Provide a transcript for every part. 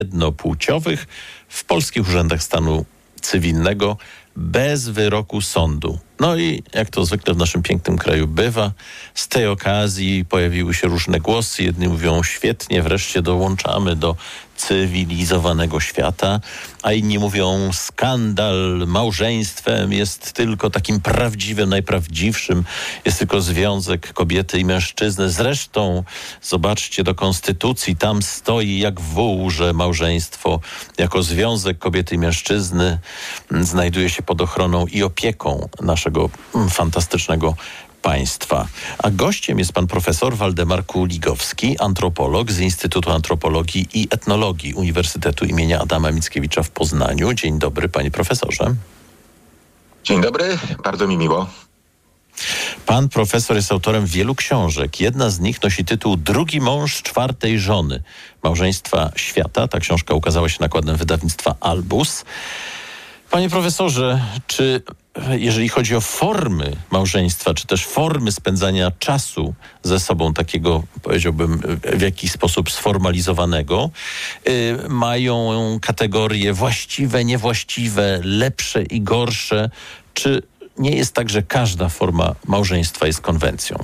jednopłciowych w polskich urzędach stanu cywilnego bez wyroku sądu. No i jak to zwykle w naszym pięknym kraju bywa, z tej okazji pojawiły się różne głosy. Jedni mówią, świetnie, wreszcie dołączamy do cywilizowanego świata, a inni mówią, skandal, małżeństwem jest tylko takim prawdziwym, najprawdziwszym, jest tylko związek kobiety i mężczyzny. Zresztą zobaczcie do konstytucji, tam stoi jak wół, że małżeństwo jako związek kobiety i mężczyzny znajduje się pod ochroną i opieką naszego fantastycznego państwa. A gościem jest pan profesor Waldemar Kuligowski, antropolog z Instytutu Antropologii i Etnologii Uniwersytetu imienia Adama Mickiewicza w Poznaniu. Dzień dobry, panie profesorze. Dzień dobry, bardzo mi miło. Pan profesor jest autorem wielu książek. Jedna z nich nosi tytuł Drugi mąż czwartej żony. Małżeństwa świata. Ta książka ukazała się nakładem wydawnictwa Albus. Panie profesorze, czy jeżeli chodzi o formy małżeństwa, czy też formy spędzania czasu ze sobą takiego, powiedziałbym, w jakiś sposób sformalizowanego, mają kategorie właściwe, niewłaściwe, lepsze i gorsze? Czy nie jest tak, że każda forma małżeństwa jest konwencją?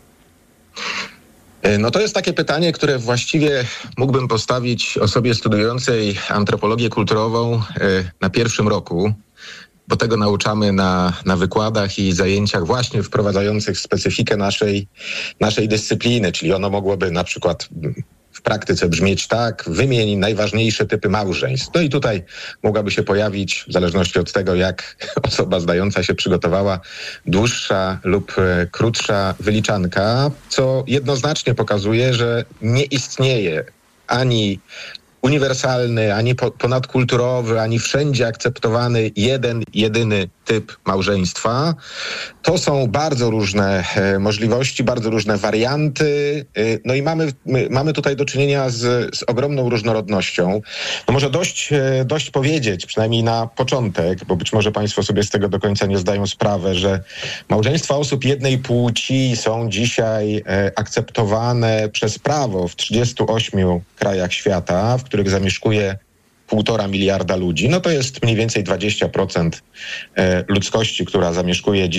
No to jest takie pytanie, które właściwie mógłbym postawić osobie studiującej antropologię kulturową na pierwszym roku, bo tego nauczamy na wykładach i zajęciach właśnie wprowadzających specyfikę naszej dyscypliny, czyli ono mogłoby na przykład w praktyce brzmieć tak: wymień najważniejsze typy małżeństw. No i tutaj mogłaby się pojawić, w zależności od tego, jak osoba zdająca się przygotowała, dłuższa lub krótsza wyliczanka, co jednoznacznie pokazuje, że nie istnieje ani uniwersalny, ani ponadkulturowy, ani wszędzie akceptowany jeden, jedyny typ małżeństwa. To są bardzo różne możliwości, bardzo różne warianty. No i mamy tutaj do czynienia z ogromną różnorodnością. No może dość powiedzieć, przynajmniej na początek, bo być może państwo sobie z tego do końca nie zdają sprawy, że małżeństwa osób jednej płci są dzisiaj akceptowane przez prawo w 38 krajach świata, w których zamieszkuje 1,5 miliarda ludzi. No to jest mniej więcej 20% ludzkości, która zamieszkuje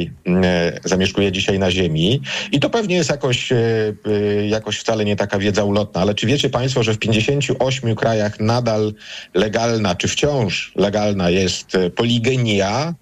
dzisiaj na Ziemi. I to pewnie jest jakoś wcale nie taka wiedza ulotna, ale czy wiecie państwo, że w 58 krajach nadal legalna, czy wciąż legalna jest poligamia,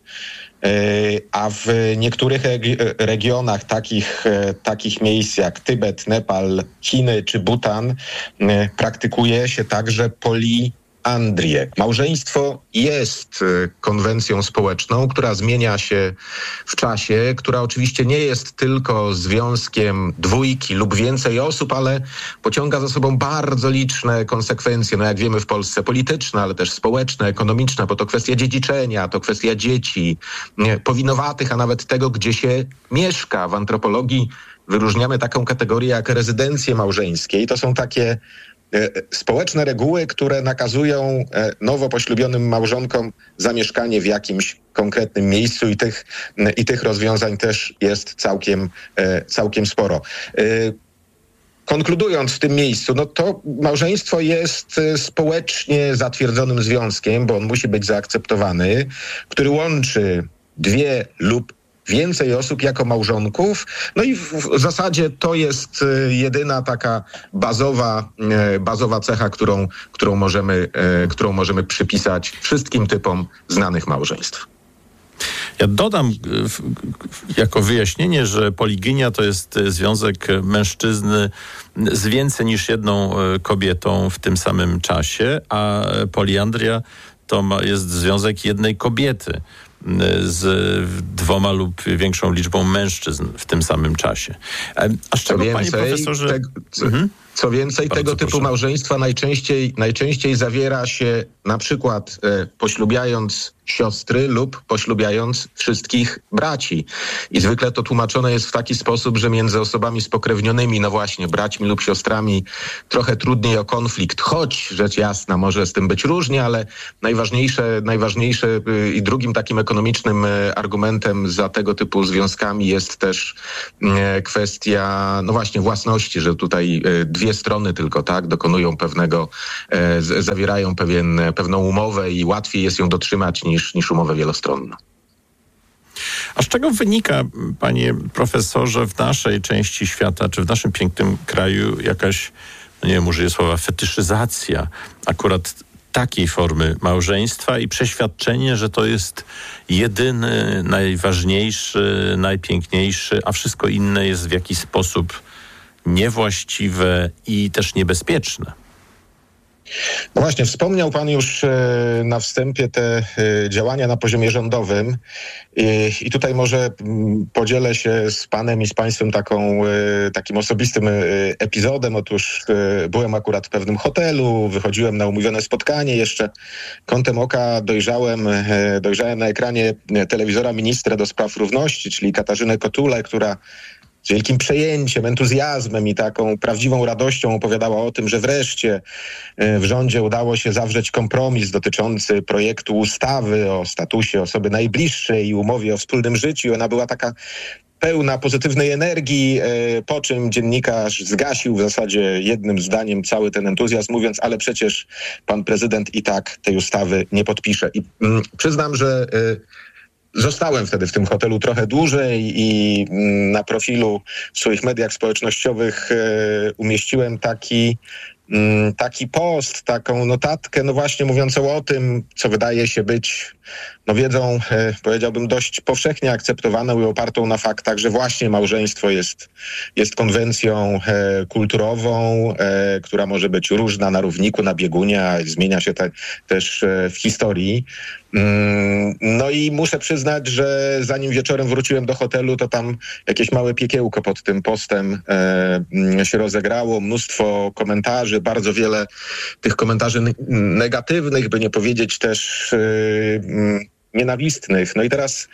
a w niektórych regionach takich miejsc jak Tybet, Nepal, Chiny czy Butan praktykuje się także poliandrię. Małżeństwo jest konwencją społeczną, która zmienia się w czasie, która oczywiście nie jest tylko związkiem dwójki lub więcej osób, ale pociąga za sobą bardzo liczne konsekwencje, no jak wiemy w Polsce polityczne, ale też społeczne, ekonomiczne, bo to kwestia dziedziczenia, to kwestia dzieci, powinowatych, a nawet tego, gdzie się mieszka. W antropologii wyróżniamy taką kategorię jak rezydencje małżeńskie i to są takie społeczne reguły, które nakazują nowo poślubionym małżonkom zamieszkanie w jakimś konkretnym miejscu i tych rozwiązań też jest całkiem sporo. Konkludując w tym miejscu, no to małżeństwo jest społecznie zatwierdzonym związkiem, bo on musi być zaakceptowany, który łączy dwie lub więcej osób jako małżonków. No i w zasadzie to jest jedyna taka bazowa cecha, którą możemy przypisać wszystkim typom znanych małżeństw. Ja dodam jako wyjaśnienie, że poliginia to jest związek mężczyzny z więcej niż jedną kobietą w tym samym czasie, a poliandria to jest związek jednej kobiety z 2 lub większą liczbą mężczyzn w tym samym czasie. A z czego, panie profesorze... Co więcej, tego typu małżeństwa najczęściej zawiera się na przykład poślubiając siostry lub poślubiając wszystkich braci. I zwykle to tłumaczone jest w taki sposób, że między osobami spokrewnionymi, no właśnie, braćmi lub siostrami, trochę trudniej o konflikt, choć rzecz jasna może z tym być różnie, ale najważniejsze i drugim takim ekonomicznym argumentem za tego typu związkami jest też kwestia, no właśnie, własności, że tutaj dwie strony tylko, tak, dokonują zawierają pewną umowę i łatwiej jest ją dotrzymać niż umowę wielostronną. A z czego wynika, panie profesorze, w naszej części świata, czy w naszym pięknym kraju jakaś, nie wiem, użyję słowa, fetyszyzacja akurat takiej formy małżeństwa i przeświadczenie, że to jest jedyny, najważniejszy, najpiękniejszy, a wszystko inne jest w jakiś sposób niewłaściwe i też niebezpieczne? No właśnie, wspomniał pan już na wstępie te działania na poziomie rządowym i tutaj może podzielę się z panem i z państwem takim osobistym epizodem. Otóż byłem akurat w pewnym hotelu, wychodziłem na umówione spotkanie, jeszcze kątem oka dojrzałem na ekranie telewizora ministra do spraw równości, czyli Katarzynę Kotulę, która z wielkim przejęciem, entuzjazmem i taką prawdziwą radością opowiadała o tym, że wreszcie w rządzie udało się zawrzeć kompromis dotyczący projektu ustawy o statusie osoby najbliższej i umowie o wspólnym życiu. I ona była taka pełna pozytywnej energii, po czym dziennikarz zgasił w zasadzie jednym zdaniem cały ten entuzjazm, mówiąc, ale przecież pan prezydent i tak tej ustawy nie podpisze. I przyznam, że zostałem wtedy w tym hotelu trochę dłużej i na profilu w swoich mediach społecznościowych umieściłem taki post, taką notatkę, no właśnie mówiącą o tym, co wydaje się być wiedzą, powiedziałbym, dość powszechnie akceptowaną i opartą na faktach, że właśnie małżeństwo jest konwencją kulturową, która może być różna na równiku, na biegunie, a zmienia się też w historii. No i muszę przyznać, że zanim wieczorem wróciłem do hotelu, to tam jakieś małe piekiełko pod tym postem się rozegrało. Mnóstwo komentarzy, bardzo wiele tych komentarzy negatywnych, by nie powiedzieć też nienawistnych. No i teraz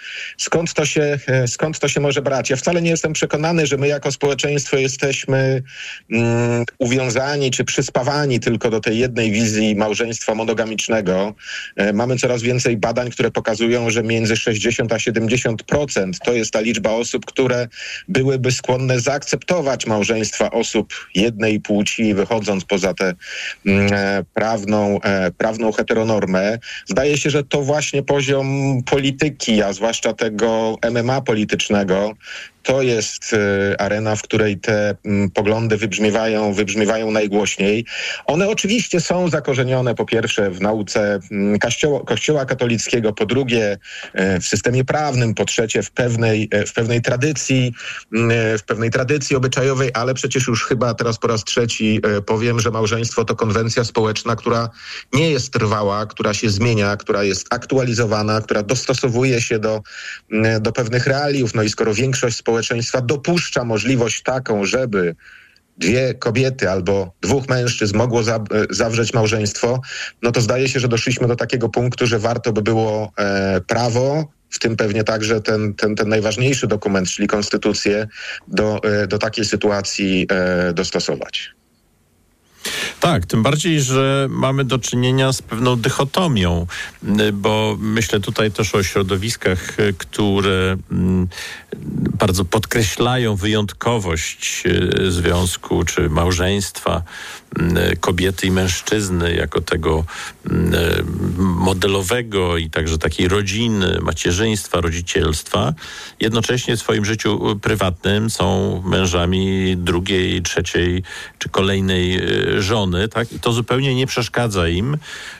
skąd to się może brać? Ja wcale nie jestem przekonany, że my jako społeczeństwo jesteśmy uwiązani czy przyspawani tylko do tej jednej wizji małżeństwa monogamicznego. Mamy coraz więcej badań, które pokazują, że między 60 a 70% to jest ta liczba osób, które byłyby skłonne zaakceptować małżeństwa osób jednej płci, wychodząc poza tę prawną heteronormę. Zdaje się, że to właśnie poziom polityki, a zwłaszcza tego MMA politycznego, to jest arena, w której te poglądy wybrzmiewają najgłośniej. One oczywiście są zakorzenione po pierwsze w nauce Kościoła katolickiego, po drugie w systemie prawnym, po trzecie w pewnej tradycji obyczajowej, ale przecież już chyba teraz po raz trzeci powiem, że małżeństwo to konwencja społeczna, która nie jest trwała, która się zmienia, która jest aktualizowana, która dostosowuje się do pewnych realiów. No i skoro większość społeczeństwa dopuszcza możliwość taką, żeby dwie kobiety albo dwóch mężczyzn mogło zawrzeć małżeństwo, no to zdaje się, że doszliśmy do takiego punktu, że warto by było prawo, w tym pewnie także ten najważniejszy dokument, czyli konstytucję, do takiej sytuacji dostosować. Tak, tym bardziej, że mamy do czynienia z pewną dychotomią, bo myślę tutaj też o środowiskach, które bardzo podkreślają wyjątkowość związku czy małżeństwa kobiety i mężczyzny jako tego modelowego i także takiej rodziny, macierzyństwa, rodzicielstwa. Jednocześnie w swoim życiu prywatnym są mężami drugiej, trzeciej czy kolejnej żony, tak? I to zupełnie nie przeszkadza im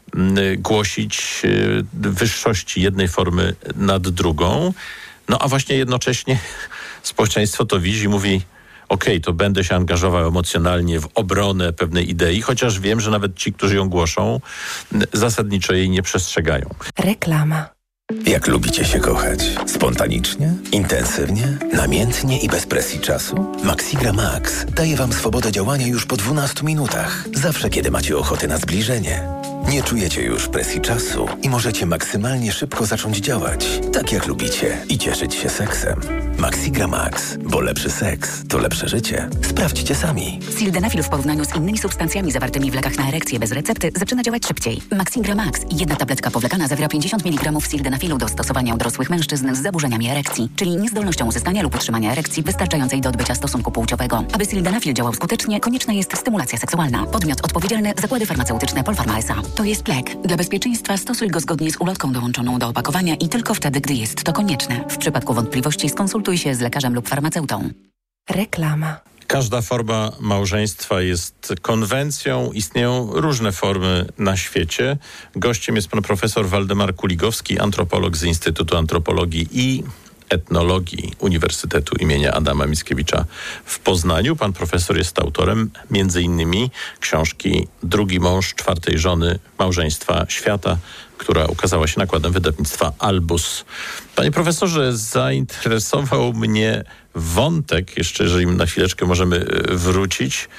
głosić wyższości jednej formy nad drugą. No a właśnie jednocześnie społeczeństwo to widzi i mówi: okej, to będę się angażował emocjonalnie w obronę pewnej idei, chociaż wiem, że nawet ci, którzy ją głoszą, zasadniczo jej nie przestrzegają. Reklama. Jak lubicie się kochać? Spontanicznie? Intensywnie? Namiętnie i bez presji czasu? Maxigra Max daje wam swobodę działania już po 12 minutach. Zawsze, kiedy macie ochotę na zbliżenie. Nie czujecie już presji czasu i możecie maksymalnie szybko zacząć działać, tak jak lubicie i cieszyć się seksem. Maxigra Max, bo lepszy seks to lepsze życie. Sprawdźcie sami. Sildenafil w porównaniu z innymi substancjami zawartymi w lekach na erekcję bez recepty zaczyna działać szybciej. Maxigra Max, jedna tabletka powlekana zawiera 50 mg sildenafilu do stosowania u dorosłych mężczyzn z zaburzeniami erekcji, czyli niezdolnością uzyskania lub utrzymania erekcji wystarczającej do odbycia stosunku płciowego. Aby sildenafil działał skutecznie, konieczna jest stymulacja seksualna. Podmiot odpowiedzialny - Zakłady Farmaceutyczne Polpharma S.A. To jest lek. Dla bezpieczeństwa stosuj go zgodnie z ulotką dołączoną do opakowania i tylko wtedy, gdy jest to konieczne. W przypadku wątpliwości skonsultuj się z lekarzem lub farmaceutą. Reklama. Każda forma małżeństwa jest konwencją. Istnieją różne formy na świecie. Gościem jest pan profesor Waldemar Kuligowski, antropolog z Instytutu Antropologii i Etnologii Uniwersytetu imienia Adama Mickiewicza w Poznaniu. Pan profesor jest autorem m.in. książki Drugi mąż czwartej żony małżeństwa świata, która ukazała się nakładem wydawnictwa Albus. Panie profesorze, zainteresował mnie wątek, jeszcze jeżeli na chwileczkę możemy wrócić,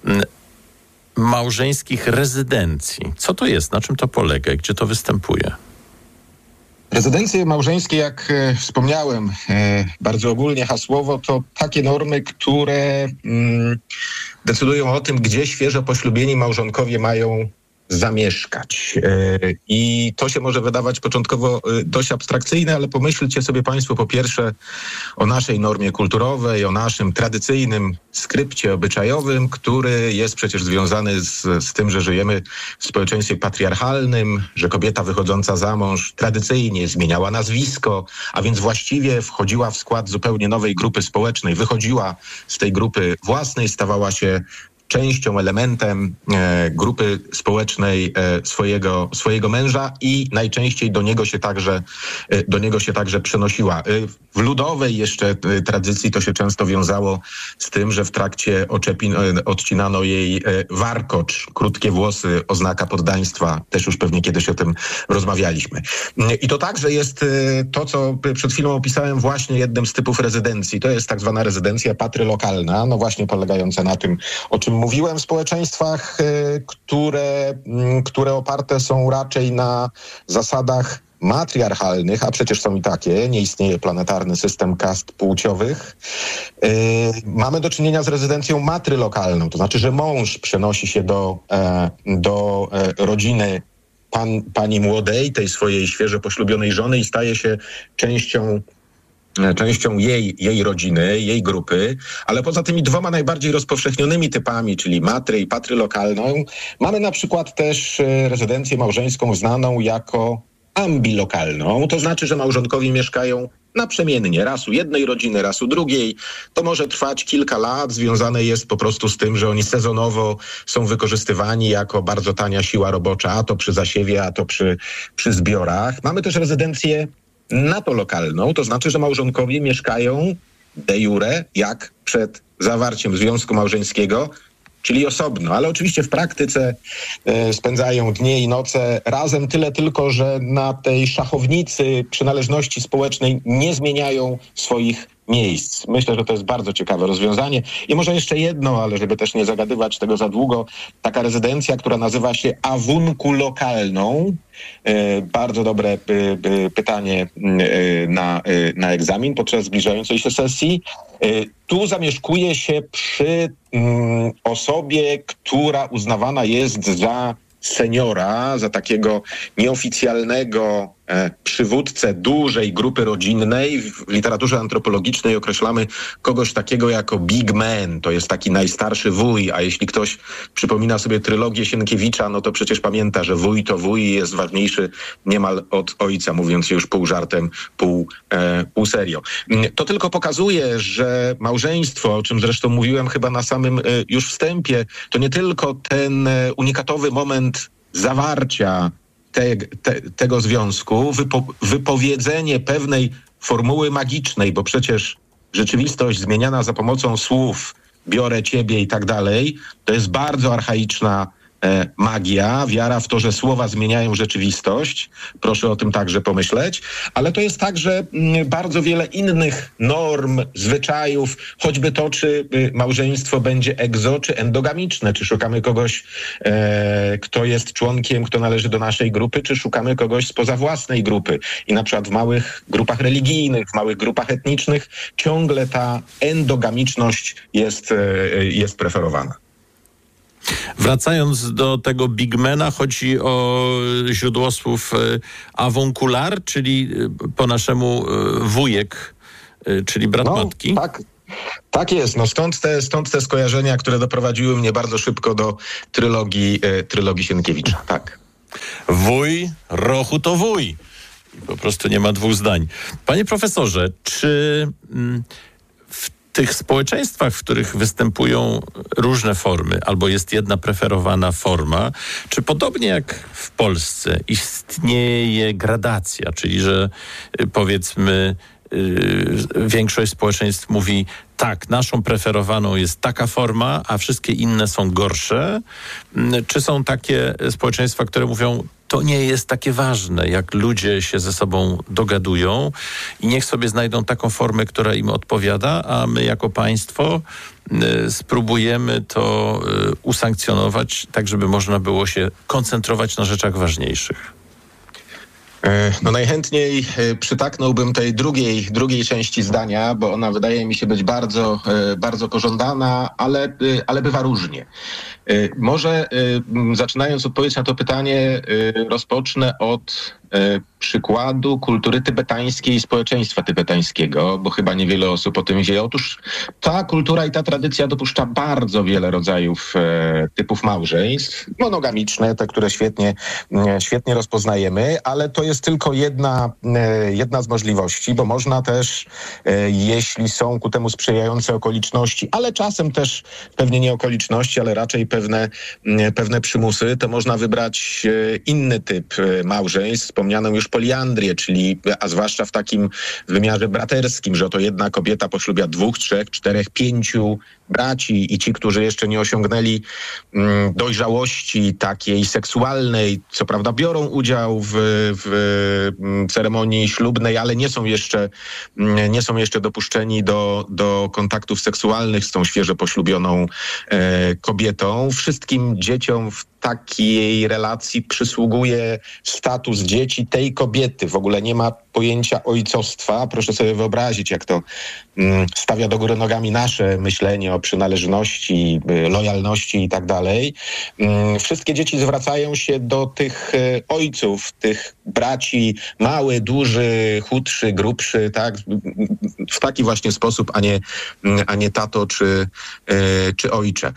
małżeńskich rezydencji. Co to jest? Na czym to polega? Gdzie to występuje? Rezydencje małżeńskie, jak wspomniałem, bardzo ogólnie hasłowo, to takie normy, które decydują o tym, gdzie świeżo poślubieni małżonkowie mają zamieszkać. I to się może wydawać początkowo dość abstrakcyjne, ale pomyślcie sobie państwo po pierwsze o naszej normie kulturowej, o naszym tradycyjnym skrypcie obyczajowym, który jest przecież związany z tym, że żyjemy w społeczeństwie patriarchalnym, że kobieta wychodząca za mąż tradycyjnie zmieniała nazwisko, a więc właściwie wchodziła w skład zupełnie nowej grupy społecznej, wychodziła z tej grupy własnej, stawała się częścią, elementem grupy społecznej swojego męża i najczęściej do niego się także przenosiła. W ludowej jeszcze tradycji to się często wiązało z tym, że w trakcie oczepin odcinano jej warkocz, krótkie włosy, oznaka poddaństwa. Też już pewnie kiedyś o tym rozmawialiśmy. I to także jest to, co przed chwilą opisałem, właśnie jednym z typów rezydencji. To jest tak zwana rezydencja patrylokalna, no właśnie polegająca na tym, o czym mówiłem, w społeczeństwach, które oparte są raczej na zasadach matriarchalnych, a przecież są i takie, nie istnieje planetarny system kast płciowych. Mamy do czynienia z rezydencją matrylokalną, to znaczy, że mąż przenosi się do rodziny pani młodej, tej swojej świeżo poślubionej żony i staje się częścią jej rodziny, jej grupy, ale poza tymi dwoma najbardziej rozpowszechnionymi typami, czyli matry i patrylokalną, mamy na przykład też rezydencję małżeńską znaną jako ambilokalną. To znaczy, że małżonkowie mieszkają naprzemiennie, raz u jednej rodziny, raz u drugiej. To może trwać kilka lat, związane jest po prostu z tym, że oni sezonowo są wykorzystywani jako bardzo tania siła robocza, a to przy zasiewie, a to przy zbiorach. Mamy też rezydencję natolokalną, to znaczy, że małżonkowie mieszkają de jure, jak przed zawarciem związku małżeńskiego, czyli osobno, ale oczywiście w praktyce spędzają dnie i noce razem, tyle tylko, że na tej szachownicy przynależności społecznej nie zmieniają swoich miejsc. Myślę, że to jest bardzo ciekawe rozwiązanie. I może jeszcze jedno, ale żeby też nie zagadywać tego za długo, taka rezydencja, która nazywa się awunkulokalną. Bardzo dobre pytanie na egzamin podczas zbliżającej się sesji. Tu zamieszkuje się przy osobie, która uznawana jest za seniora, za takiego nieoficjalnego przywódcę dużej grupy rodzinnej. W literaturze antropologicznej określamy kogoś takiego jako big man. To jest taki najstarszy wuj, a jeśli ktoś przypomina sobie trylogię Sienkiewicza, no to przecież pamięta, że wuj to wuj i jest ważniejszy niemal od ojca, mówiąc już pół żartem, pół serio. To tylko pokazuje, że małżeństwo, o czym zresztą mówiłem chyba na samym już wstępie, to nie tylko ten unikatowy moment zawarcia tego związku, wypowiedzenie pewnej formuły magicznej, bo przecież rzeczywistość zmieniana za pomocą słów, biorę ciebie i tak dalej, to jest bardzo archaiczna magia, wiara w to, że słowa zmieniają rzeczywistość. Proszę o tym także pomyśleć. Ale to jest także bardzo wiele innych norm, zwyczajów, choćby to, czy małżeństwo będzie egzo, czy endogamiczne, czy szukamy kogoś, kto jest członkiem, kto należy do naszej grupy, czy szukamy kogoś spoza własnej grupy. I na przykład w małych grupach religijnych, w małych grupach etnicznych ciągle ta endogamiczność jest preferowana. Wracając do tego Bigmana, chodzi o źródłosłów avuncular, czyli po naszemu wujek, czyli brat matki. Tak jest. No stąd te skojarzenia, które doprowadziły mnie bardzo szybko do trylogii Sienkiewicza. Tak. Wuj, Rochu to wuj. Po prostu nie ma dwóch zdań. Panie profesorze, czy w tych społeczeństwach, w których występują różne formy, albo jest jedna preferowana forma, czy podobnie jak w Polsce istnieje gradacja, czyli że powiedzmy większość społeczeństw mówi tak, naszą preferowaną jest taka forma, a wszystkie inne są gorsze? Czy są takie społeczeństwa, które mówią, to nie jest takie ważne, jak ludzie się ze sobą dogadują i niech sobie znajdą taką formę, która im odpowiada, a my jako państwo spróbujemy to usankcjonować, tak żeby można było się koncentrować na rzeczach ważniejszych? No najchętniej przytaknąłbym tej drugiej części zdania, bo ona wydaje mi się być bardzo, bardzo pożądana, ale bywa różnie. Może zaczynając odpowiedź na to pytanie, rozpocznę od przykładu kultury tybetańskiej i społeczeństwa tybetańskiego, bo chyba niewiele osób o tym wie. Otóż ta kultura i ta tradycja dopuszcza bardzo wiele rodzajów typów małżeństw, monogamiczne, te, które świetnie rozpoznajemy, ale to jest tylko jedna z możliwości, bo można też, jeśli są ku temu sprzyjające okoliczności, ale czasem też pewnie nie okoliczności, ale raczej pewne przymusy, to można wybrać inny typ małżeństw, wspomnianą już poliandrię, a zwłaszcza w takim wymiarze braterskim, że oto jedna kobieta poślubia 2, 3, 4, 5 braci i ci, którzy jeszcze nie osiągnęli dojrzałości takiej seksualnej, co prawda biorą udział w ceremonii ślubnej, ale nie są jeszcze dopuszczeni do kontaktów seksualnych z tą świeżo poślubioną kobietą. Wszystkim dzieciom w takiej relacji przysługuje status dzieci tej kobiety. W ogóle nie ma pojęcia ojcostwa. Proszę sobie wyobrazić, jak to stawia do góry nogami nasze myślenie o przynależności, lojalności i tak dalej. Wszystkie dzieci zwracają się do tych ojców, tych braci, mały, duży, chudszy, grubszy, tak? W taki właśnie sposób, a nie tato czy ojcze.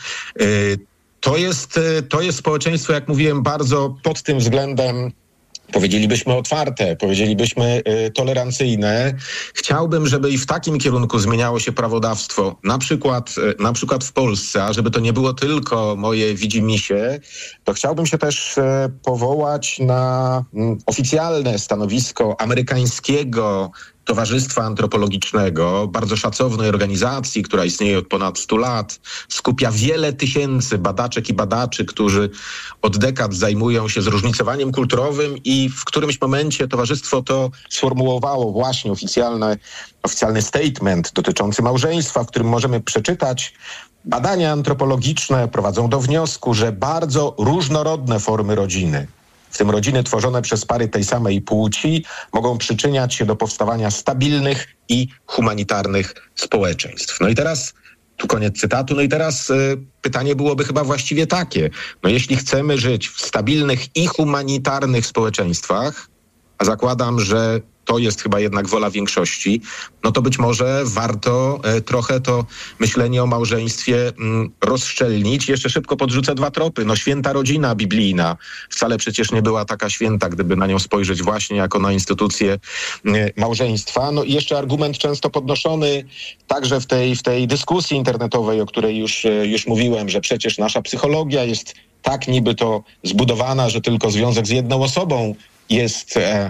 To jest społeczeństwo, jak mówiłem, bardzo pod tym względem, powiedzielibyśmy, otwarte, powiedzielibyśmy tolerancyjne. Chciałbym, żeby i w takim kierunku zmieniało się prawodawstwo, na przykład w Polsce, a żeby to nie było tylko moje widzimisię, to chciałbym się też powołać na oficjalne stanowisko amerykańskiego Towarzystwa Antropologicznego, bardzo szacownej organizacji, która istnieje od ponad 100 lat, skupia wiele tysięcy badaczek i badaczy, którzy od dekad zajmują się zróżnicowaniem kulturowym i w którymś momencie towarzystwo to sformułowało właśnie oficjalny statement dotyczący małżeństwa, w którym możemy przeczytać: badania antropologiczne prowadzą do wniosku, że bardzo różnorodne formy rodziny, w tym rodziny tworzone przez pary tej samej płci, mogą przyczyniać się do powstawania stabilnych i humanitarnych społeczeństw. No i teraz, tu koniec cytatu, pytanie byłoby chyba właściwie takie. No jeśli chcemy żyć w stabilnych i humanitarnych społeczeństwach, a zakładam, że to jest chyba jednak wola większości, no to być może warto trochę to myślenie o małżeństwie rozszczelnić. Jeszcze szybko podrzucę 2 tropy. No święta rodzina biblijna wcale przecież nie była taka święta, gdyby na nią spojrzeć właśnie jako na instytucję małżeństwa. No i jeszcze argument często podnoszony także w tej dyskusji internetowej, o której już mówiłem, że przecież nasza psychologia jest tak niby to zbudowana, że tylko związek z jedną osobą jest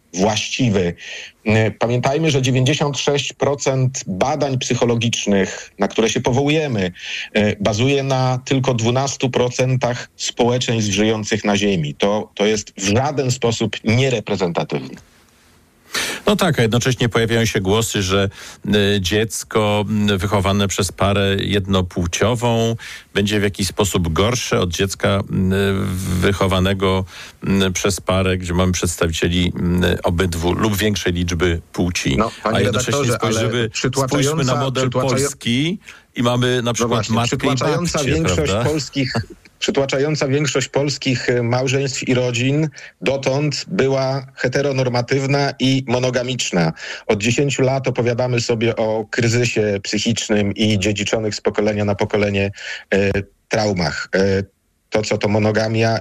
właściwy. Pamiętajmy, że 96% badań psychologicznych, na które się powołujemy, bazuje na tylko 12% społeczeństw żyjących na Ziemi. To jest w żaden sposób niereprezentatywne. No tak, a jednocześnie pojawiają się głosy, że dziecko wychowane przez parę jednopłciową będzie w jakiś sposób gorsze od dziecka wychowanego przez parę, gdzie mamy przedstawicieli obydwu lub większej liczby płci. No, a jednocześnie spójrzmy na model polski i mamy na przykład matkę i babcię, prawda? Przytłaczająca większość polskich małżeństw i rodzin dotąd była heteronormatywna i monogamiczna. Od 10 lat opowiadamy sobie o kryzysie psychicznym i dziedziczonych z pokolenia na pokolenie traumach. To, co to monogamia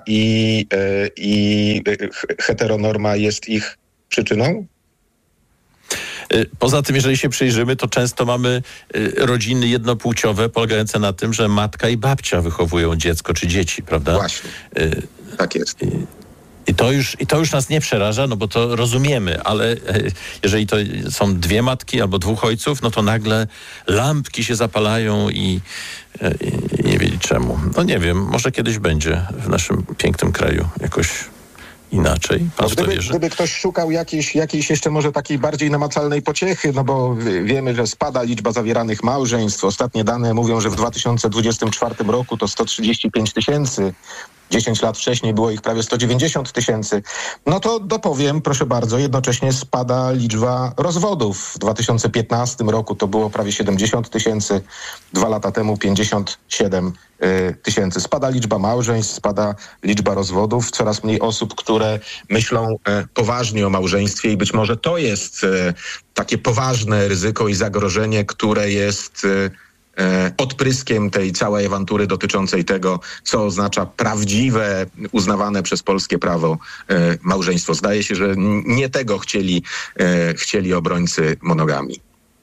i heteronorma jest ich przyczyną? Poza tym, jeżeli się przyjrzymy, to często mamy rodziny jednopłciowe polegające na tym, że matka i babcia wychowują dziecko czy dzieci, prawda? Właśnie, tak jest. I to już nas nie przeraża, no bo to rozumiemy, ale jeżeli to są dwie matki albo dwóch ojców, no to nagle lampki się zapalają i nie wiedzieć czemu. No nie wiem, może kiedyś będzie w naszym pięknym kraju jakoś inaczej. Gdyby ktoś szukał jakiejś jeszcze może takiej bardziej namacalnej pociechy, no bo wiemy, że spada liczba zawieranych małżeństw. Ostatnie dane mówią, że w 2024 roku to 135 000. 10 lat wcześniej było ich prawie 190 000. No to dopowiem, proszę bardzo, jednocześnie spada liczba rozwodów. W 2015 roku to było prawie 70 000, 2 lata temu 57 000. Spada liczba małżeństw, spada liczba rozwodów, coraz mniej osób, które myślą poważnie o małżeństwie i być może to jest takie poważne ryzyko i zagrożenie, które jest odpryskiem tej całej awantury dotyczącej tego, co oznacza prawdziwe, uznawane przez polskie prawo małżeństwo. Zdaje się, że nie tego chcieli obrońcy monogamii.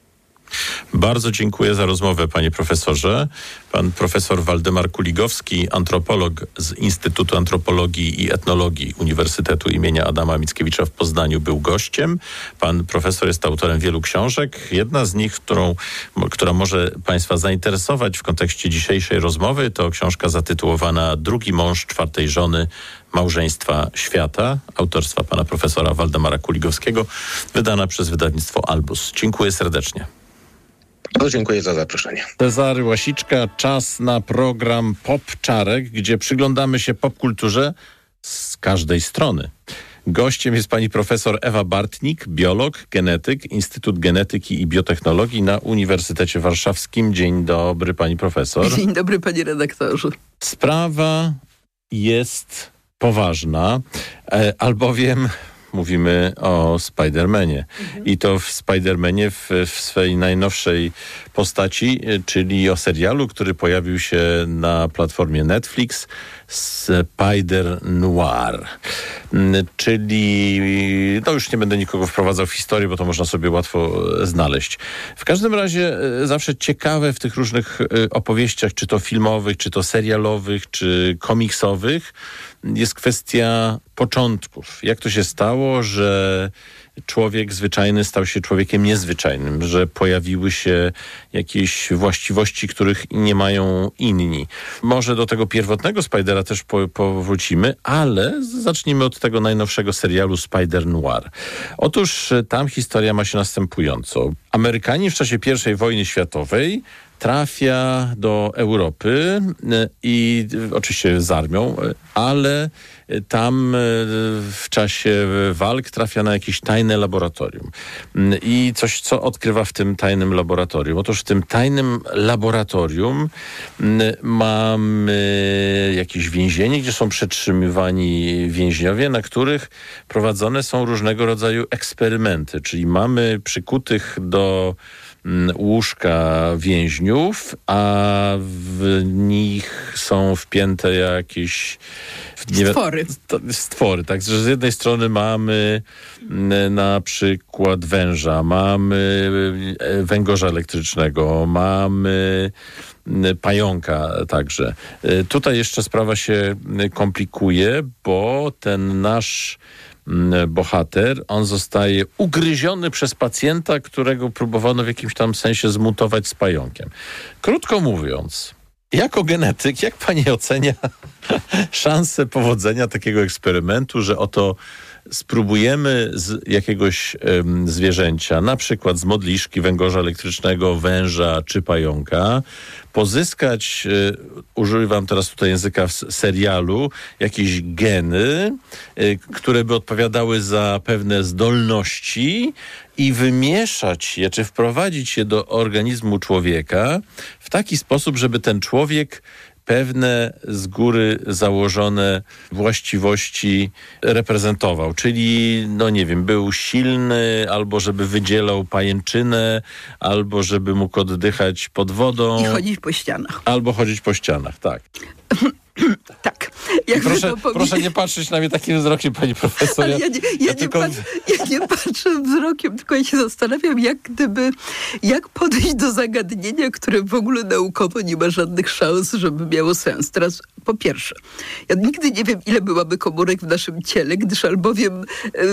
Bardzo dziękuję za rozmowę, panie profesorze. Pan profesor Waldemar Kuligowski, antropolog z Instytutu Antropologii i Etnologii Uniwersytetu imienia Adama Mickiewicza w Poznaniu, był gościem. Pan profesor jest autorem wielu książek. Jedna z nich, która może państwa zainteresować w kontekście dzisiejszej rozmowy, to książka zatytułowana Drugi mąż czwartej żony małżeństwa świata, autorstwa pana profesora Waldemara Kuligowskiego, wydana przez wydawnictwo Albus. Dziękuję serdecznie. Bardzo dziękuję za zaproszenie. Cezary Łasiczka, czas na program Pop Czarek, gdzie przyglądamy się popkulturze z każdej strony. Gościem jest pani profesor Ewa Bartnik, biolog, genetyk, Instytut Genetyki i Biotechnologii na Uniwersytecie Warszawskim. Dzień dobry, pani profesor. Dzień dobry, panie redaktorze. Sprawa jest poważna, albowiem mówimy o Spider-Manie. I to w Spider-Manie w swej najnowszej postaci, czyli o serialu, który pojawił się na platformie Netflix, Spider-Noir. Czyli, no już nie będę nikogo wprowadzał w historię, bo to można sobie łatwo znaleźć. W każdym razie zawsze ciekawe w tych różnych opowieściach, czy to filmowych, czy to serialowych, czy komiksowych, jest kwestia początków. Jak to się stało, że człowiek zwyczajny stał się człowiekiem niezwyczajnym, że pojawiły się jakieś właściwości, których nie mają inni. Może do tego pierwotnego Spidera też powrócimy, ale zacznijmy od tego najnowszego serialu Spider-Noir. Otóż tam historia ma się następująco. Amerykanin w czasie I wojny światowej trafia do Europy i oczywiście z armią, ale tam w czasie walk trafia na jakieś tajne laboratorium. I coś, co odkrywa w tym tajnym laboratorium. Otóż w tym tajnym laboratorium mamy jakieś więzienie, gdzie są przetrzymywani więźniowie, na których prowadzone są różnego rodzaju eksperymenty. Czyli mamy przykutych do łóżka więźniów, a w nich są wpięte jakieś stwory. Także z jednej strony mamy na przykład węża, mamy węgorza elektrycznego, mamy pająka także. Tutaj jeszcze sprawa się komplikuje, bo ten nasz bohater, on zostaje ugryziony przez pacjenta, którego próbowano w jakimś tam sensie zmutować z pająkiem. Krótko mówiąc, jako genetyk, jak pani ocenia szansę powodzenia takiego eksperymentu, że oto spróbujemy z jakiegoś zwierzęcia, na przykład z modliszki, węgorza elektrycznego, węża czy pająka, pozyskać, używam teraz tutaj języka w serialu, jakieś geny, które by odpowiadały za pewne zdolności i wymieszać je, czy wprowadzić je do organizmu człowieka w taki sposób, żeby ten człowiek pewne z góry założone właściwości reprezentował. Czyli, no nie wiem, był silny, albo żeby wydzielał pajęczynę, albo żeby mógł oddychać pod wodą. I chodzić po ścianach. Albo chodzić po ścianach, tak. Tak. Proszę nie patrzeć na mnie takim wzrokiem, pani profesor. Ale ja nie patrzę wzrokiem, tylko ja się zastanawiam, jak podejść do zagadnienia, które w ogóle naukowo nie ma żadnych szans, żeby miało sens. Teraz po pierwsze, ja nigdy nie wiem, ile byłaby komórek w naszym ciele, gdyż albowiem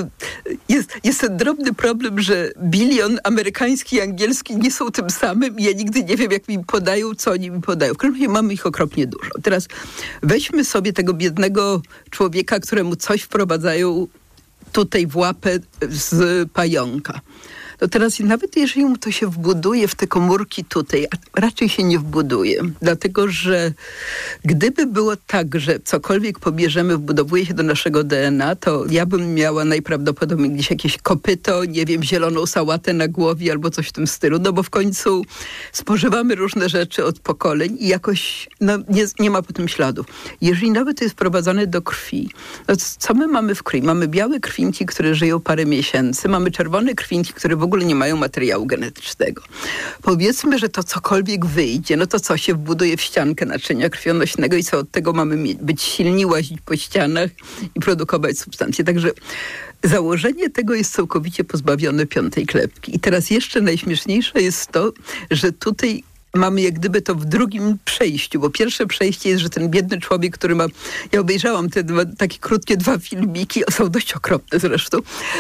jest ten drobny problem, że bilion amerykański i angielski nie są tym samym i ja nigdy nie wiem, jak mi podają, co oni mi podają. W każdym razie mamy ich okropnie dużo. Teraz weźmy sobie tego biednego człowieka, któremu coś wprowadzają tutaj w łapę z pająka. To teraz nawet jeżeli mu to się wbuduje w te komórki tutaj, a raczej się nie wbuduje, dlatego że gdyby było tak, że cokolwiek pobierzemy, wbudowuje się do naszego DNA, to ja bym miała najprawdopodobniej gdzieś jakieś kopyto, nie wiem, zieloną sałatę na głowie albo coś w tym stylu, no bo w końcu spożywamy różne rzeczy od pokoleń i jakoś nie ma po tym śladów. Jeżeli nawet to jest wprowadzane do krwi, no to co my mamy w krwi? Mamy białe krwinki, które żyją parę miesięcy, mamy czerwone krwinki, które w ogóle nie mają materiału genetycznego. Powiedzmy, że to cokolwiek wyjdzie, no to co się wbuduje w ściankę naczynia krwionośnego i co od tego mamy być silni, łazić po ścianach i produkować substancje. Także założenie tego jest całkowicie pozbawione piątej klepki. I teraz jeszcze najśmieszniejsze jest to, że tutaj mamy jak gdyby to w drugim przejściu, bo pierwsze przejście jest, że ten biedny człowiek, który ma... Ja obejrzałam te takie krótkie 2 filmiki, są dość okropne zresztą,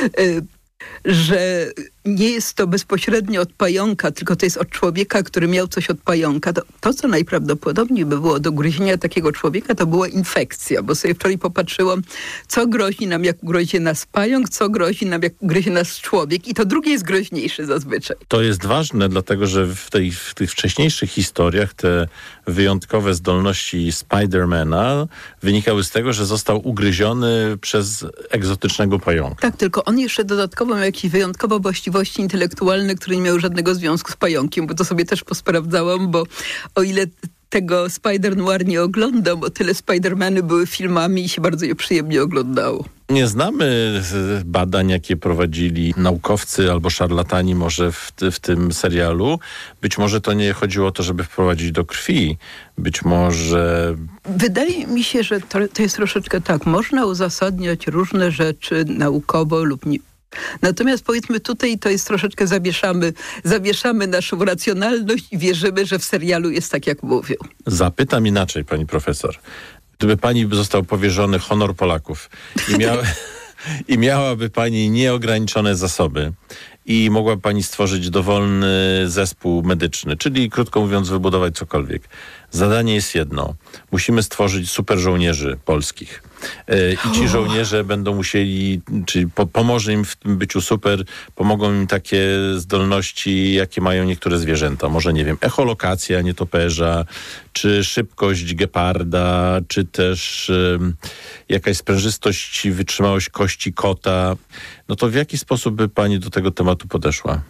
że nie jest to bezpośrednio od pająka, tylko to jest od człowieka, który miał coś od pająka. To co najprawdopodobniej by było do ugryzienia takiego człowieka, to była infekcja, bo sobie wczoraj popatrzyłam, co grozi nam, jak ugryzie nas pająk, co grozi nam, jak ugryzie nas człowiek i to drugie jest groźniejsze zazwyczaj. To jest ważne, dlatego że w tych wcześniejszych historiach te wyjątkowe zdolności Spidermana wynikały z tego, że został ugryziony przez egzotycznego pająka. Tak, tylko on jeszcze dodatkowo miał jakieś wyjątkowe właściwości intelektualne, które nie miały żadnego związku z pająkiem, bo to sobie też posprawdzałam, bo o ile tego Spider-Noir nie oglądam, o tyle Spider-Many były filmami i się bardzo je przyjemnie oglądało. Nie znamy badań, jakie prowadzili naukowcy albo szarlatani może w tym serialu. Być może to nie chodziło o to, żeby wprowadzić do krwi. Być może... Wydaje mi się, że to jest troszeczkę tak. Można uzasadniać różne rzeczy naukowo lub nie. Natomiast powiedzmy tutaj to jest troszeczkę zawieszamy naszą racjonalność i wierzymy, że w serialu jest tak, jak mówią. Zapytam inaczej, pani profesor. Gdyby pani został powierzony honor Polaków i miałaby pani nieograniczone zasoby i mogła pani stworzyć dowolny zespół medyczny, czyli krótko mówiąc wybudować cokolwiek. Zadanie jest jedno. Musimy stworzyć super żołnierzy polskich. I ci żołnierze będą musieli, czyli pomoże im w tym byciu super, pomogą im takie zdolności, jakie mają niektóre zwierzęta. Może, nie wiem, echolokacja nietoperza, czy szybkość geparda, czy też jakaś sprężystość i wytrzymałość kości kota. No to w jaki sposób by pani do tego tematu podeszła?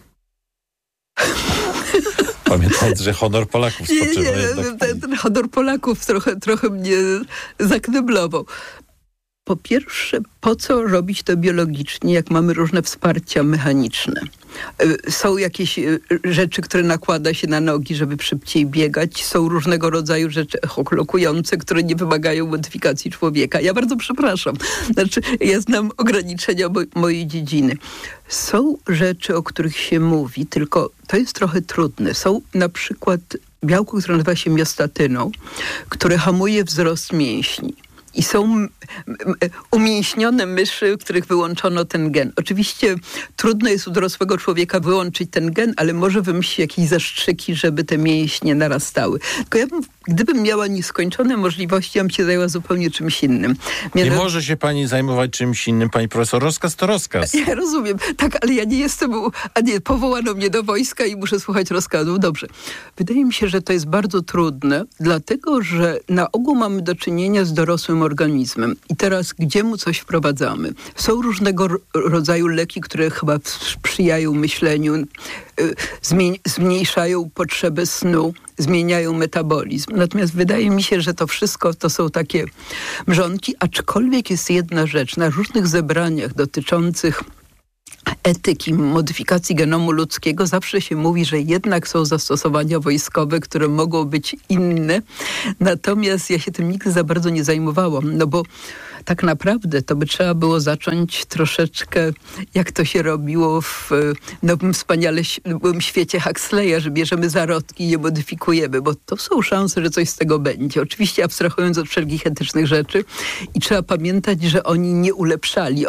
Pamiętając, że honor Polaków spoczywa jednak. Ten honor Polaków trochę mnie zakneblował. Po pierwsze, po co robić to biologicznie, jak mamy różne wsparcia mechaniczne? Są jakieś rzeczy, które nakłada się na nogi, żeby szybciej biegać. Są różnego rodzaju rzeczy echolokujące, które nie wymagają modyfikacji człowieka. Ja bardzo przepraszam. Znaczy, ja znam ograniczenia mojej dziedziny. Są rzeczy, o których się mówi, tylko to jest trochę trudne. Są na przykład białku, które nazywa się miostatyną, które hamuje wzrost mięśni. I są umięśnione myszy, w których wyłączono ten gen. Oczywiście trudno jest u dorosłego człowieka wyłączyć ten gen, ale może wymyślić jakieś zastrzyki, żeby te mięśnie narastały. Tylko gdybym miała nieskończone możliwości, ja bym się zajęła zupełnie czymś innym. Nie może się pani zajmować czymś innym, pani profesor. Rozkaz to rozkaz. Ja rozumiem. Tak, ale ja nie jestem... powołano mnie do wojska i muszę słuchać rozkazów. Dobrze. Wydaje mi się, że to jest bardzo trudne, dlatego, że na ogół mamy do czynienia z dorosłym organizmem. I teraz gdzie mu coś wprowadzamy? Są różnego rodzaju leki, które chyba sprzyjają myśleniu, zmniejszają potrzebę snu, zmieniają metabolizm. Natomiast wydaje mi się, że to wszystko to są takie mrzonki, aczkolwiek jest jedna rzecz. Na różnych zebraniach dotyczących etyki modyfikacji genomu ludzkiego zawsze się mówi, że jednak są zastosowania wojskowe, które mogą być inne. Natomiast ja się tym nigdy za bardzo nie zajmowałam, no bo tak naprawdę to by trzeba było zacząć troszeczkę, jak to się robiło w nowym wspaniałym świecie Huxleya, że bierzemy zarodki i je modyfikujemy, bo to są szanse, że coś z tego będzie. Oczywiście abstrahując od wszelkich etycznych rzeczy i trzeba pamiętać, że oni nie ulepszali,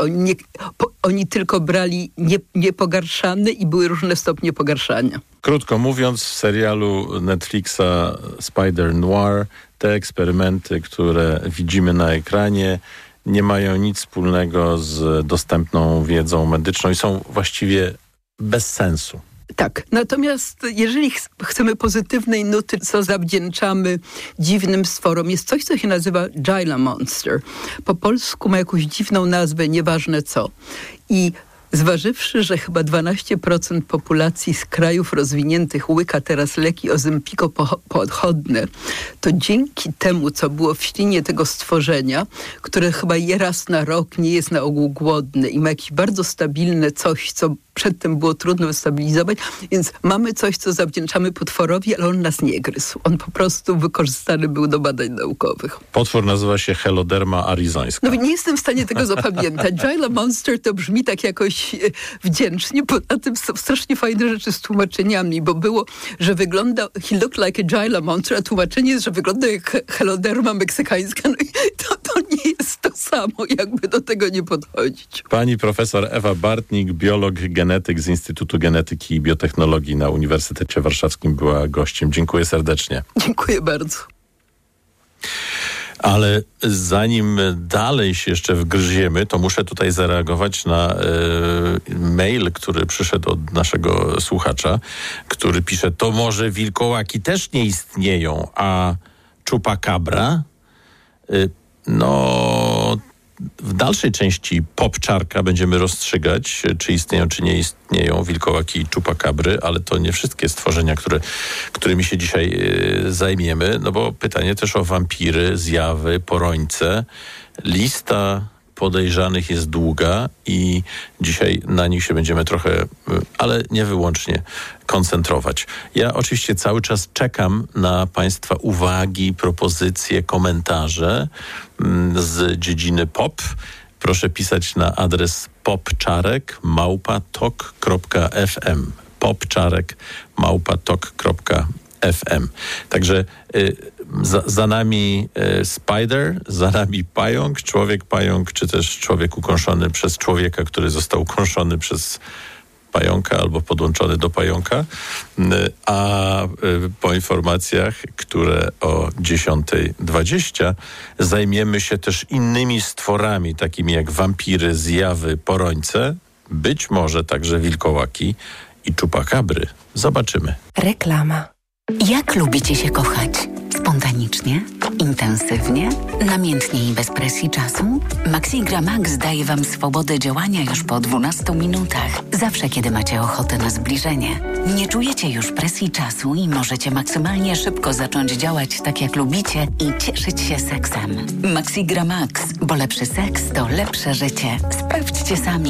oni tylko brali niepogarszane i były różne stopnie pogarszania. Krótko mówiąc, w serialu Netflixa Spider Noir te eksperymenty, które widzimy na ekranie, nie mają nic wspólnego z dostępną wiedzą medyczną i są właściwie bez sensu. Tak, natomiast jeżeli chcemy pozytywnej nuty, co zawdzięczamy dziwnym stworom, jest coś, co się nazywa Gila Monster. Po polsku ma jakąś dziwną nazwę, nieważne co. I zważywszy, że chyba 12% populacji z krajów rozwiniętych łyka teraz leki ozempiko-podchodne, to dzięki temu, co było w ślinie tego stworzenia, które chyba je raz na rok, nie jest na ogół głodne i ma jakieś bardzo stabilne coś, co przedtem było trudno wystabilizować, więc mamy coś, co zawdzięczamy potworowi, ale on nas nie gryzł. On po prostu wykorzystany był do badań naukowych. Potwór nazywa się Heloderma arizońska. No nie jestem w stanie tego zapamiętać. Gila Monster to brzmi tak jakoś wdzięcznie, poza tym są strasznie fajne rzeczy z tłumaczeniami, bo było, że wygląda, he looked like a Gila Monster, a tłumaczenie jest, że wygląda jak Heloderma meksykańska. No i to nie jest to samo, jakby do tego nie podchodzić. Pani profesor Ewa Bartnik, biolog, genetyk z Instytutu Genetyki i Biotechnologii na Uniwersytecie Warszawskim była gościem. Dziękuję serdecznie. Dziękuję bardzo. Ale zanim dalej się jeszcze wgryziemy, to muszę tutaj zareagować na mail, który przyszedł od naszego słuchacza, który pisze, to może wilkołaki też nie istnieją, a chupacabra? W dalszej części Popczarka będziemy rozstrzygać, czy istnieją, czy nie istnieją wilkołaki i chupacabry, ale to nie wszystkie stworzenia, którymi się dzisiaj zajmiemy, no bo pytanie też o wampiry, zjawy, porońce. Lista podejrzanych jest długa i dzisiaj na nich się będziemy trochę, ale nie wyłącznie koncentrować. Ja oczywiście cały czas czekam na Państwa uwagi, propozycje, komentarze z dziedziny pop. Proszę pisać na adres popczarek@tok.fm. popczarek@tok.fm. Także za nami spider, za nami pająk, człowiek-pająk, czy też człowiek ukąszony przez człowieka, który został ukąszony przez pająka albo podłączony do pająka. A po informacjach, które o 10:20 zajmiemy się też innymi stworami, takimi jak wampiry, zjawy, porońce, być może także wilkołaki i chupacabry. Zobaczymy. Reklama. Jak lubicie się kochać? Spontanicznie? Intensywnie? Namiętnie i bez presji czasu? Maxigra Max daje Wam swobodę działania już po 12 minutach. Zawsze, kiedy macie ochotę na zbliżenie. Nie czujecie już presji czasu i możecie maksymalnie szybko zacząć działać tak, jak lubicie i cieszyć się seksem. Maxigra Max, bo lepszy seks to lepsze życie. Sprawdźcie sami.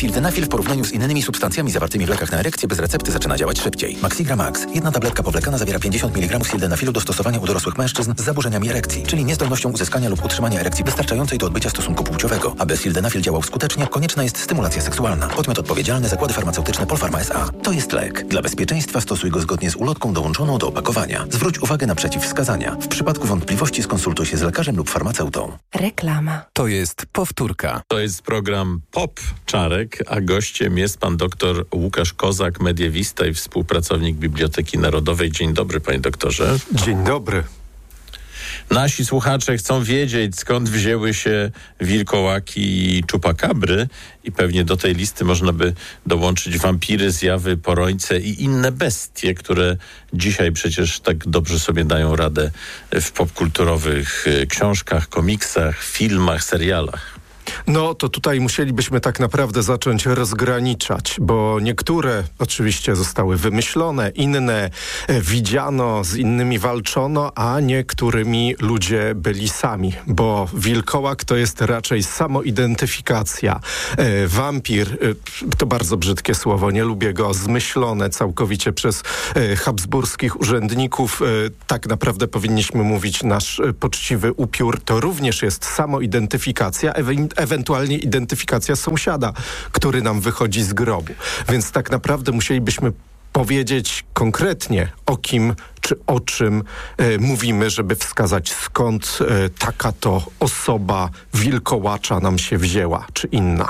sildenafil w porównaniu z innymi substancjami zawartymi w lekach na erekcję bez recepty zaczyna działać szybciej. Maxigra Max. Jedna tabletka powlekana zawiera 50 mg sildenafilu do stosowania u dorosłych mężczyzn z zaburzeniami erekcji, czyli niezdolnością uzyskania lub utrzymania erekcji wystarczającej do odbycia stosunku płciowego. Aby sildenafil działał skutecznie, konieczna jest stymulacja seksualna. Podmiot odpowiedzialny: Zakłady Farmaceutyczne Polpharma S.A. To jest lek. Dla bezpieczeństwa stosuj go zgodnie z ulotką dołączoną do opakowania. Zwróć uwagę na przeciwwskazania. W przypadku wątpliwości skonsultuj się z lekarzem lub farmaceutą. Reklama. To jest powtórka. To jest program Pop Czarek, a gościem jest pan doktor Łukasz Kozak, mediewista i współpracownik Biblioteki Narodowej. Dzień dobry, panie doktorze. Dzień dobry. Nasi słuchacze chcą wiedzieć, skąd wzięły się wilkołaki i czupakabry, i pewnie do tej listy można by dołączyć wampiry, zjawy, porońce i inne bestie, które dzisiaj przecież tak dobrze sobie dają radę w popkulturowych książkach, komiksach, filmach, serialach. No to tutaj musielibyśmy tak naprawdę zacząć rozgraniczać, bo niektóre oczywiście zostały wymyślone, inne widziano, z innymi walczono, a niektórymi ludzie byli sami, bo wilkołak to jest raczej samoidentyfikacja. Wampir to bardzo brzydkie słowo, nie lubię go, zmyślone całkowicie przez habsburskich urzędników. Tak naprawdę powinniśmy mówić nasz poczciwy upiór, to również jest samoidentyfikacja, ewentualnie identyfikacja sąsiada, który nam wychodzi z grobu. Więc tak naprawdę musielibyśmy powiedzieć konkretnie, o kim czy o czym mówimy, żeby wskazać, skąd taka to osoba wilkołacza nam się wzięła, czy inna.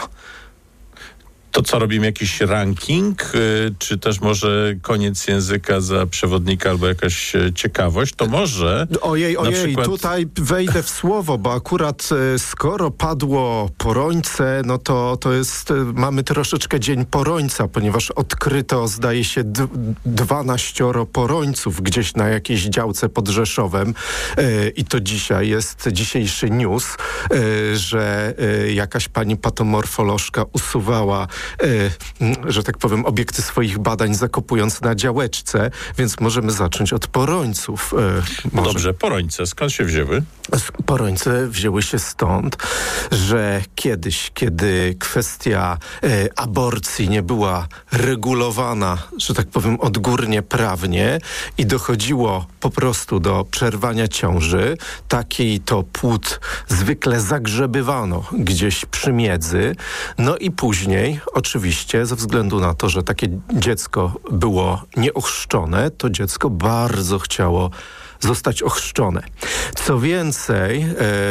To co, robimy jakiś ranking, czy też może koniec języka za przewodnika albo jakaś ciekawość? To może... Ojej, przykład... tutaj wejdę w słowo, bo akurat skoro padło porońce, no to jest, mamy troszeczkę dzień porońca, ponieważ odkryto, zdaje się, 12 porońców gdzieś na jakiejś działce pod Rzeszowem i to dzisiaj jest dzisiejszy news, że jakaś pani patomorfolożka usuwała że tak powiem, obiekty swoich badań zakopując na działeczce, więc możemy zacząć od porońców. Dobrze, porońce, skąd się wzięły? Porońce wzięły się stąd, że kiedyś, kiedy kwestia aborcji nie była regulowana, że tak powiem, odgórnie prawnie i dochodziło po prostu do przerwania ciąży, taki to płód zwykle zagrzebywano gdzieś przy miedzy, no i później oczywiście ze względu na to, że takie dziecko było nieochrzczone, to dziecko bardzo chciało zostać ochrzczone. Co więcej,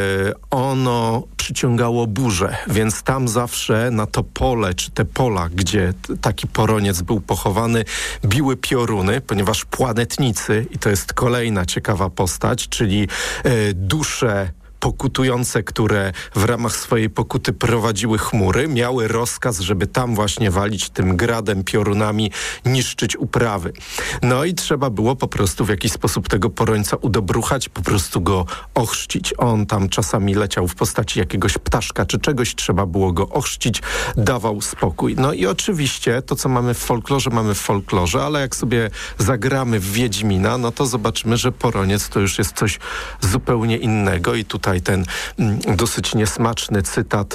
ono przyciągało burzę, więc tam zawsze na to pole, czy te pola, gdzie taki poroniec był pochowany, biły pioruny, ponieważ płanetnicy, i to jest kolejna ciekawa postać, czyli dusze pokutujące, które w ramach swojej pokuty prowadziły chmury, miały rozkaz, żeby tam właśnie walić tym gradem, piorunami, niszczyć uprawy. No i trzeba było po prostu w jakiś sposób tego porońca udobruchać, po prostu go ochrzcić. On tam czasami leciał w postaci jakiegoś ptaszka czy czegoś, trzeba było go ochrzcić, dawał spokój. No i oczywiście to, co mamy w folklorze, ale jak sobie zagramy w Wiedźmina, no to zobaczymy, że poroniec to już jest coś zupełnie innego i tutaj ten dosyć niesmaczny cytat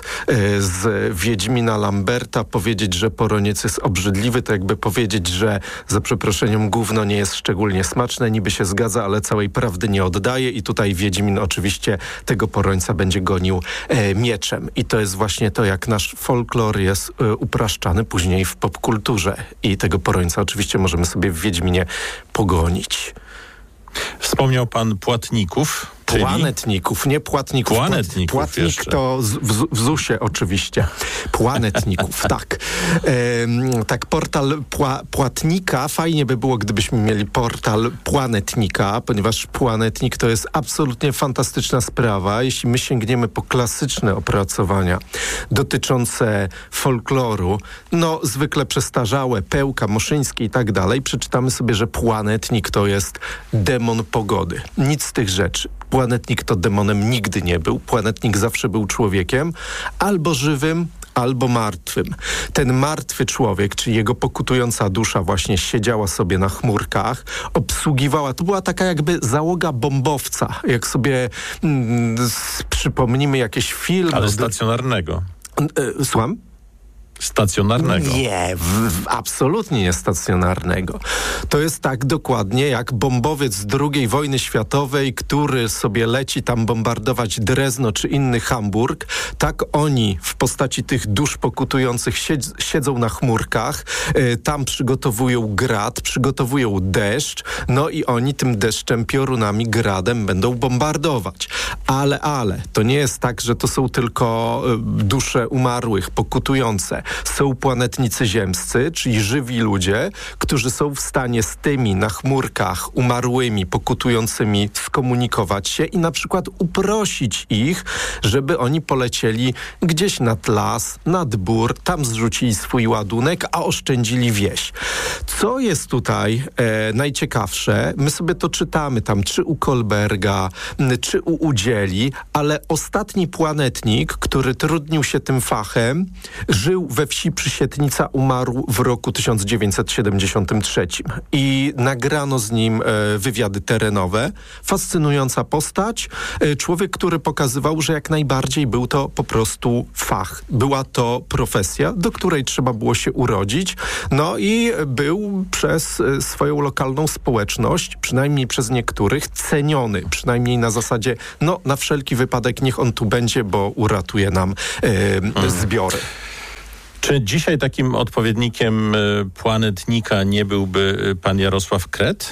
z Wiedźmina Lamberta. Powiedzieć, że poroniec jest obrzydliwy, to jakby powiedzieć, że za przeproszeniem gówno nie jest szczególnie smaczne, niby się zgadza, ale całej prawdy nie oddaje i tutaj Wiedźmin oczywiście tego porońca będzie gonił mieczem. I to jest właśnie to, jak nasz folklor jest upraszczany później w popkulturze i tego porońca oczywiście możemy sobie w Wiedźminie pogonić. Wspomniał pan płatników. Płanetników, nie płatników. Płanetników Płatnik jeszcze. to w ZUS-ie oczywiście. Płanetników, tak. Tak, portal Płatnika. Fajnie by było, gdybyśmy mieli portal Płanetnika, ponieważ Płanetnik to jest absolutnie fantastyczna sprawa. Jeśli my sięgniemy po klasyczne opracowania dotyczące folkloru, no zwykle przestarzałe, Pełka, Moszyński i tak dalej, przeczytamy sobie, że Płanetnik to jest demon pogody. Nic z tych rzeczy. Płanetnik to demonem nigdy nie był. Płanetnik zawsze był człowiekiem, albo żywym, albo martwym. Ten martwy człowiek, czyli jego pokutująca dusza właśnie siedziała sobie na chmurkach, obsługiwała, to była taka jakby załoga bombowca. Jak sobie przypomnimy jakieś filmy... Ale stacjonarnego. Słucham? Stacjonarnego. Nie, absolutnie nie stacjonarnego. To jest tak dokładnie jak bombowiec z II wojny światowej, który sobie leci tam bombardować Drezno czy inny Hamburg. Tak oni w postaci tych dusz pokutujących siedzą na chmurkach, tam przygotowują grad, przygotowują deszcz, no i oni tym deszczem, piorunami, gradem będą bombardować. Ale, to nie jest tak, że to są tylko dusze umarłych, pokutujące. Są planetnicy ziemscy, czyli żywi ludzie, którzy są w stanie z tymi na chmurkach umarłymi, pokutującymi skomunikować się i na przykład uprosić ich, żeby oni polecieli gdzieś nad las, nad bór, tam zrzucili swój ładunek, a oszczędzili wieś. Co jest tutaj najciekawsze, my sobie to czytamy tam, czy u Kolberga, czy u Udzieli, ale ostatni planetnik, który trudnił się tym fachem, żył we wsi Przysietnica, umarł w roku 1973 i nagrano z nim wywiady terenowe. Fascynująca postać. Człowiek, który pokazywał, że jak najbardziej był to po prostu fach. Była to profesja, do której trzeba było się urodzić. No i był przez swoją lokalną społeczność, przynajmniej przez niektórych, ceniony. Przynajmniej na zasadzie, no na wszelki wypadek niech on tu będzie, bo uratuje nam zbiory. Czy dzisiaj takim odpowiednikiem planetnika nie byłby pan Jarosław Kret?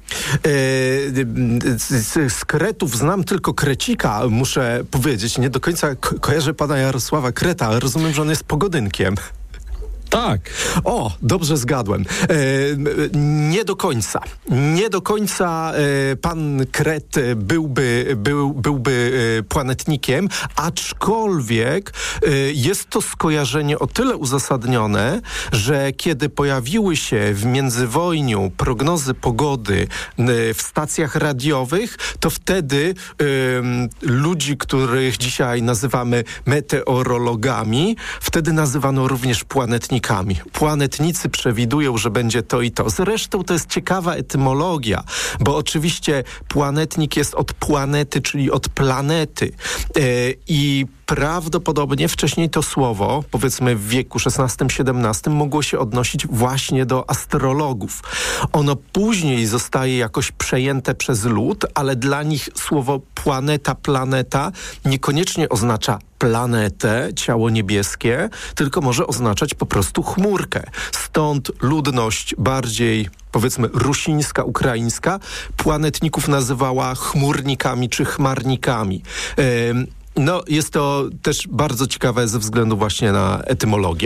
Z Kretów znam tylko Krecika, muszę powiedzieć. Nie do końca kojarzę pana Jarosława Kreta, ale rozumiem, że on jest pogodynkiem. Tak. O, dobrze zgadłem. Nie do końca. Nie do końca pan Kret byłby planetnikiem, aczkolwiek jest to skojarzenie o tyle uzasadnione, że kiedy pojawiły się w międzywojniu prognozy pogody w stacjach radiowych, to wtedy ludzi, których dzisiaj nazywamy meteorologami, wtedy nazywano również planetnikami. Planetnicy przewidują, że będzie to i to. Zresztą to jest ciekawa etymologia, bo oczywiście planetnik jest od planety, czyli od planety. I prawdopodobnie wcześniej to słowo, powiedzmy w wieku XVI-XVII, mogło się odnosić właśnie do astrologów. Ono później zostaje jakoś przejęte przez lud, ale dla nich słowo planeta niekoniecznie oznacza planetę, ciało niebieskie, tylko może oznaczać po prostu chmurkę. Stąd ludność bardziej, powiedzmy, rusińska, ukraińska, planetników nazywała chmurnikami czy chmarnikami. No, jest to też bardzo ciekawe ze względu właśnie na etymologię.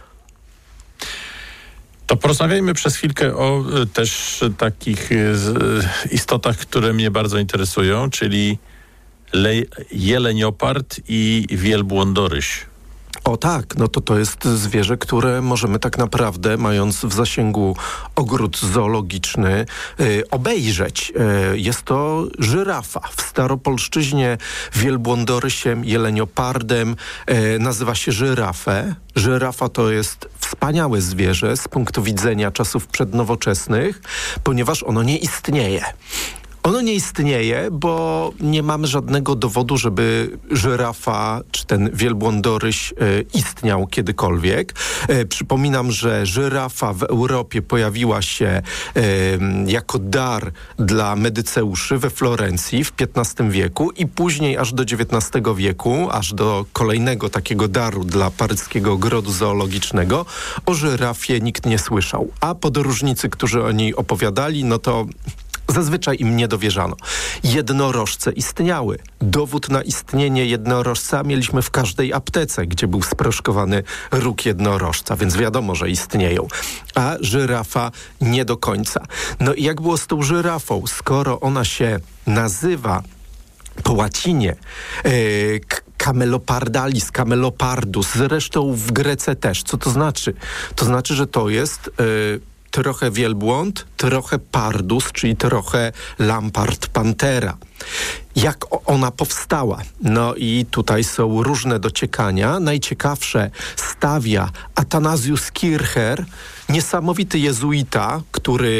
To porozmawiajmy przez chwilkę o też takich istotach, które mnie bardzo interesują, czyli jeleniopard i wielbłądoryś. O tak, no to jest zwierzę, które możemy tak naprawdę, mając w zasięgu ogród zoologiczny, obejrzeć. Jest to żyrafa. W staropolszczyźnie wielbłądorysiem, jeleniopardem nazywa się żyrafę. Żyrafa to jest wspaniałe zwierzę z punktu widzenia czasów przednowoczesnych, ponieważ ono nie istnieje. Ono nie istnieje, bo nie mamy żadnego dowodu, żeby żyrafa czy ten wielbłądoryś istniał kiedykolwiek. Przypominam, że żyrafa w Europie pojawiła się jako dar dla medyceuszy we Florencji w XV wieku i później aż do XIX wieku, aż do kolejnego takiego daru dla paryskiego ogrodu zoologicznego, o żyrafie nikt nie słyszał. A podróżnicy, którzy o niej opowiadali, no to zazwyczaj im nie dowierzano. Jednorożce istniały. Dowód na istnienie jednorożca mieliśmy w każdej aptece, gdzie był sproszkowany róg jednorożca, więc wiadomo, że istnieją. A żyrafa nie do końca. No i jak było z tą żyrafą? Skoro ona się nazywa po łacinie Camelopardalis, Camelopardus, zresztą w Grece też. Co to znaczy? To znaczy, że to jest trochę wielbłąd, trochę pardus, czyli trochę lampart pantera. Jak ona powstała? No i tutaj są różne dociekania. Najciekawsze stawia Athanasius Kircher, niesamowity jezuita, który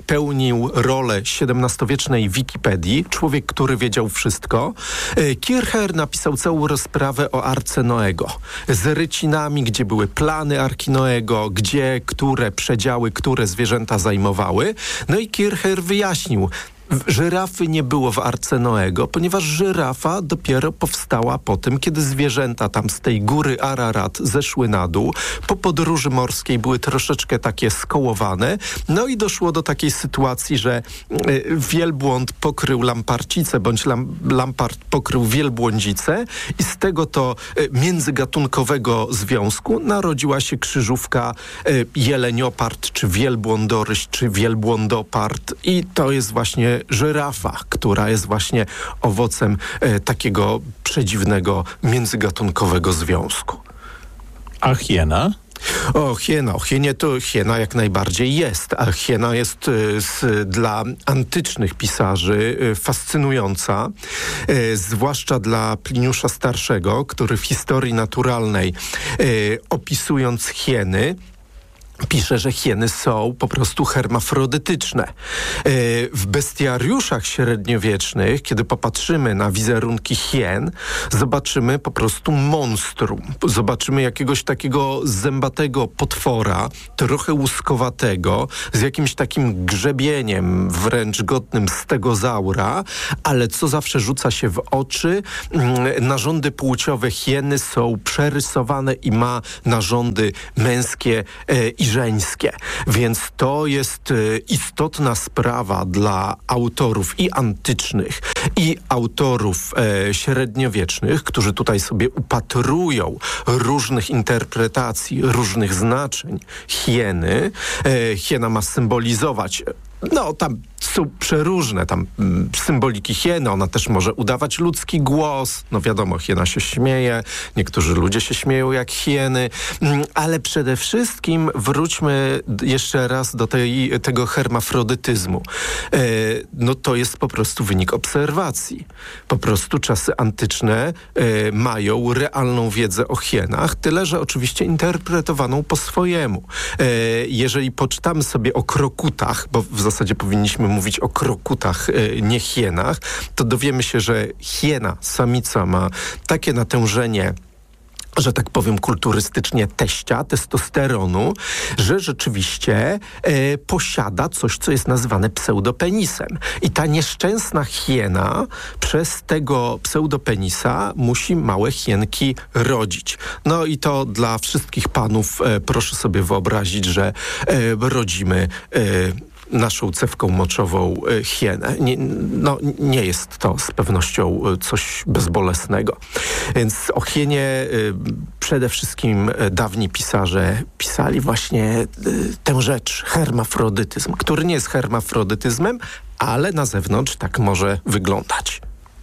pełnił rolę XVII-wiecznej Wikipedii, człowiek, który wiedział wszystko. Kircher napisał całą rozprawę o Arce Noego z rycinami, gdzie były plany Arki Noego, gdzie które przedziały, które zwierzęta zajmowały. No i Kircher wyjaśnił, żyrafy nie było w Arce Noego, ponieważ żyrafa dopiero powstała po tym, kiedy zwierzęta tam z tej góry Ararat zeszły na dół. Po podróży morskiej były troszeczkę takie skołowane. No i doszło do takiej sytuacji, że wielbłąd pokrył lamparcicę, bądź lampart pokrył wielbłądzicę i z tego to międzygatunkowego związku narodziła się krzyżówka jeleniopard, czy wielbłądoryś, czy wielbłądopard i to jest właśnie żyrafa, która jest właśnie owocem takiego przedziwnego międzygatunkowego związku. A hiena? Hiena jak najbardziej jest, a hiena jest dla antycznych pisarzy fascynująca, zwłaszcza dla Pliniusza Starszego, który w historii naturalnej opisując hieny pisze, że hieny są po prostu hermafrodytyczne. W bestiariuszach średniowiecznych, kiedy popatrzymy na wizerunki hien, zobaczymy po prostu monstrum. Zobaczymy jakiegoś takiego zębatego potwora, trochę łuskowatego, z jakimś takim grzebieniem wręcz godnym stegozaura, ale co zawsze rzuca się w oczy, narządy płciowe hieny są przerysowane i ma narządy męskie i żeńskie. Więc to jest istotna sprawa dla autorów i antycznych, i autorów średniowiecznych, którzy tutaj sobie upatrują różnych interpretacji, różnych znaczeń hieny. Hiena ma symbolizować tam są przeróżne tam symboliki hieny. Ona też może udawać ludzki głos. No wiadomo, hiena się śmieje. Niektórzy ludzie się śmieją jak hieny. Ale przede wszystkim wróćmy jeszcze raz do tego hermafrodytyzmu. To jest po prostu wynik obserwacji. Po prostu czasy antyczne mają realną wiedzę o hienach, tyle że oczywiście interpretowaną po swojemu. Jeżeli poczytamy sobie o krokutach, bo w zasadzie powinniśmy mówić o krokutach, nie hienach, to dowiemy się, że hiena, samica ma takie natężenie, że tak powiem kulturystycznie teścia, testosteronu, że rzeczywiście posiada coś, co jest nazywane pseudopenisem. I ta nieszczęsna hiena przez tego pseudopenisa musi małe hienki rodzić. No i to dla wszystkich panów proszę sobie wyobrazić, że rodzimy naszą cewką moczową hienę. Nie jest to z pewnością coś bezbolesnego. Więc o hienie przede wszystkim dawni pisarze pisali właśnie tę rzecz, hermafrodytyzm, który nie jest hermafrodytyzmem, ale na zewnątrz tak może wyglądać.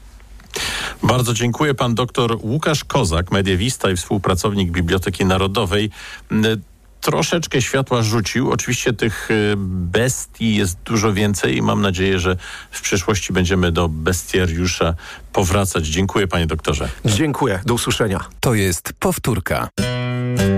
Bardzo dziękuję. Pan doktor Łukasz Kozak, mediewista i współpracownik Biblioteki Narodowej. Troszeczkę światła rzucił. Oczywiście tych bestii jest dużo więcej i mam nadzieję, że w przyszłości będziemy do bestiariusza powracać. Dziękuję, panie doktorze. Dziękuję. Do usłyszenia. To jest powtórka.